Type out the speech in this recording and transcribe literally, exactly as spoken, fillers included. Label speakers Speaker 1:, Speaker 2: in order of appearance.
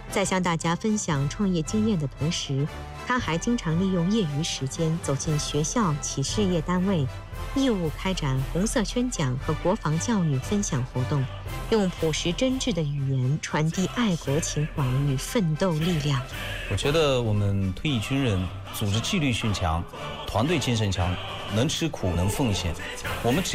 Speaker 1: 在向大家分享创业经验的同时，他还经常利用业余时间走进学校、企事业单位，义务开展红色宣讲和国防教育分享活动，用朴实真挚的语言传递爱国情怀与奋斗力量。
Speaker 2: 我觉得我们退役军人组织纪律性强，团队精神强，能吃苦能奉献。我们只